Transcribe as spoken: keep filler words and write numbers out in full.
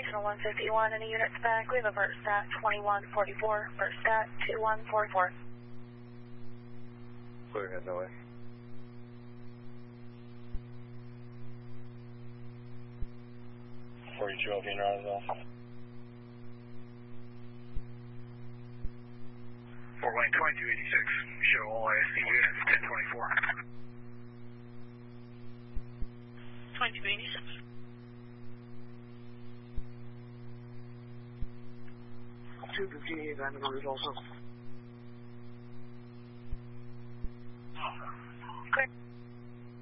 National one fifty-one, any units back? We have a VertStat twenty-one forty-four, VertStat two one four four. Clear ahead, no way. forty-two L V in Roswell. Fort Wayne twenty-two eighty-six, show all I S D units ten twenty-four. twenty-two eighty-six. two fifty-eight, I'm in the also.